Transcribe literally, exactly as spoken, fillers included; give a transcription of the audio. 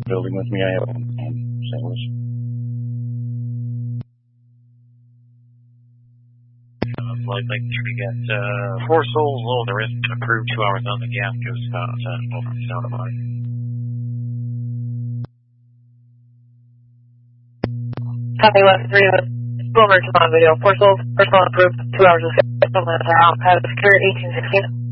building with me. I have um, Saint Louis. Like, like we got uh, four souls low. There isn't an approved two hours on the gas goes about uh, over the sound of mine. Copy one three with Boomer on video. Four souls, personal approved, two hours of gas. Have secure eighteen sixteen.